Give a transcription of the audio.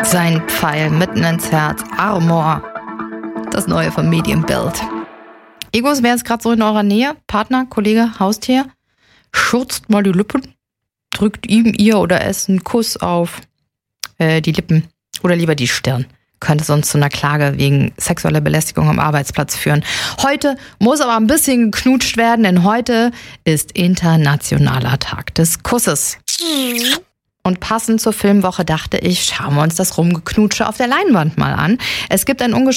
Sein Pfeil mitten ins Herz. Armor. Das Neue vom Medienbild. Egos, wer ist gerade so in eurer Nähe? Partner, Kollege, Haustier? Schürzt mal die Lippen. Drückt ihm, ihr oder es einen Kuss auf die Lippen. Oder lieber die Stirn. Könnte sonst zu einer Klage wegen sexueller Belästigung am Arbeitsplatz führen. Heute muss aber ein bisschen geknutscht werden, denn heute ist Internationaler Tag des Kusses. Und passend zur Filmwoche dachte ich, schauen wir uns das Rumgeknutsche auf der Leinwand mal an. Es gibt ein ungeschriebenes